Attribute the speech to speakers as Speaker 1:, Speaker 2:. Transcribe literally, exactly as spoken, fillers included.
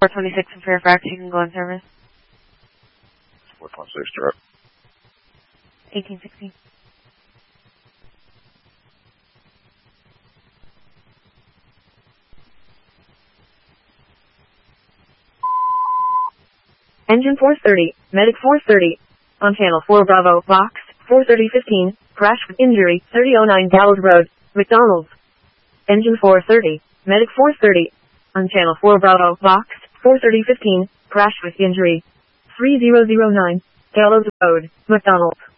Speaker 1: four twenty-six in Fairfax, you can go on service.
Speaker 2: four twenty-six, direct.
Speaker 1: eighteen sixteen.
Speaker 3: Engine four thirty, Medic four thirty. On channel four Bravo, box, four thirty fifteen, crash with injury, thirty oh nine Gallows Road, McDonald's. Engine four thirty, Medic four thirty. On channel four Bravo, box, four thirty fifteen, crash with injury, three thousand nine, Gallows Road, McDonald's.